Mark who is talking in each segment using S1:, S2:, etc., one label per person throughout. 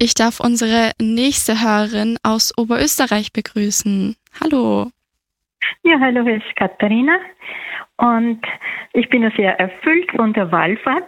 S1: Ich darf unsere nächste Hörerin aus Oberösterreich begrüßen. Hallo.
S2: Ja, hallo, hier ist Katharina. Und ich bin sehr erfüllt von der Wallfahrt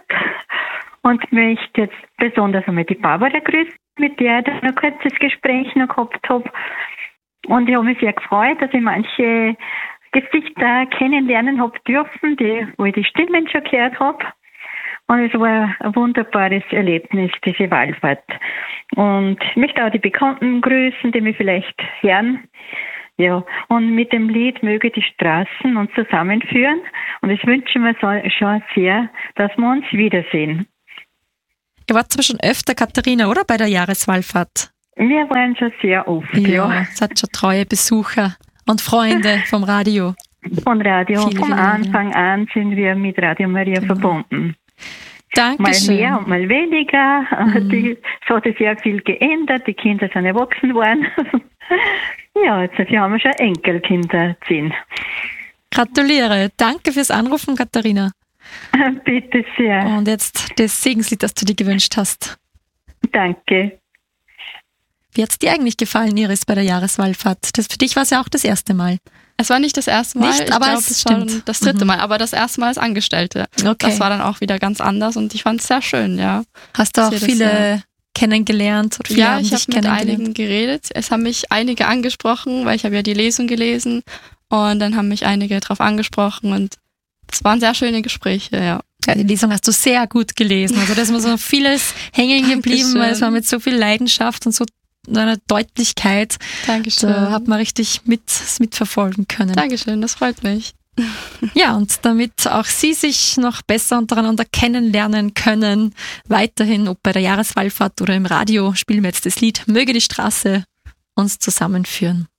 S2: und möchte jetzt besonders einmal die Barbara grüßen, mit der ich ein kurzes Gespräch noch gehabt habe. Und ich habe mich sehr gefreut, dass ich manche Gesichter kennenlernen habe dürfen, wo ich die Stimmen schon gehört habe. Und es war ein wunderbares Erlebnis, diese Wallfahrt. Und ich möchte auch die Bekannten grüßen, die mich vielleicht hören. Ja, und mit dem Lied möge die Straßen uns zusammenführen. Und ich wünsche mir schon sehr, dass wir uns wiedersehen.
S1: Ihr wart zwar schon öfter, Katharina, oder? Bei der Jahreswallfahrt?
S2: Wir waren schon sehr oft, ja.
S1: Es hat schon treue Besucher und Freunde vom Radio.
S2: Von Radio.
S1: Viele,
S2: Vom
S1: viele
S2: Anfang an sind wir mit Radio Maria verbunden.
S1: Dankeschön.
S2: Mal mehr und mal weniger. Es hat sich sehr viel geändert. Die Kinder sind erwachsen worden. Ja, jetzt haben wir schon Enkelkinder 10.
S1: Gratuliere. Danke fürs Anrufen, Katharina.
S2: Bitte sehr.
S1: Und jetzt das Segenslied, das du dir gewünscht hast.
S2: Danke.
S1: Wie hat es dir eigentlich gefallen, Iris, bei der Jahreswallfahrt? Für dich war es ja auch das erste Mal.
S3: Es war nicht das erste Mal,
S1: nicht, aber es stimmt.
S3: Schon das dritte Mal, aber das erste Mal als Angestellte.
S1: Okay.
S3: Das war dann auch wieder ganz anders und ich fand es sehr schön, ja.
S1: Hast du auch viele kennengelernt? Oder viele
S3: ja, ich habe mit
S1: kennengelernt?
S3: einigen geredet. Es haben mich einige angesprochen, weil ich habe ja die Lesung gelesen und dann haben mich einige drauf angesprochen und es waren sehr schöne Gespräche, ja.
S1: Ja, die Lesung hast du sehr gut gelesen. Also da ist mir so vieles hängen geblieben, weil es war mit so viel Leidenschaft und so einer Deutlichkeit.
S3: Dankeschön.
S1: Da hat man richtig mitverfolgen können.
S3: Dankeschön, das freut mich.
S1: Ja, und damit auch Sie sich noch besser untereinander kennenlernen können, weiterhin, ob bei der Jahreswallfahrt oder im Radio, spielen wir jetzt das Lied Möge die Straße uns zusammenführen.